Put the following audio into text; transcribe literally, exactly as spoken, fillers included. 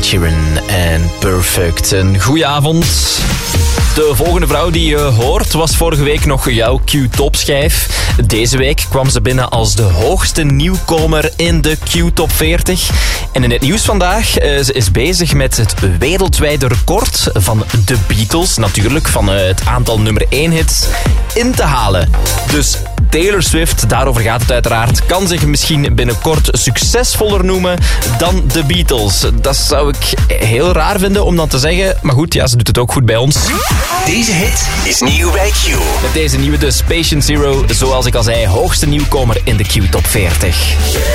Sheeran en Perfect. Een goeie avond. De volgende vrouw die je hoort was vorige week nog jouw Q-topschijf. Deze week kwam ze binnen als de hoogste nieuwkomer in de Q-top veertig. En in het nieuws vandaag, uh, ze is bezig met het wereldwijde record van de Beatles. Natuurlijk, van uh, het aantal nummer één hits in te halen. Dus Taylor Swift, daarover gaat het uiteraard, kan zich misschien binnenkort succesvoller noemen dan de Beatles. Dat zou ik heel raar vinden om dan te zeggen. Maar goed, ja, ze doet het ook goed bij ons. Deze hit is nieuw bij Q. Met deze nieuwe dus Patient Zero, zoals ik al zei, hoogste nieuwkomer in de Q-top veertig.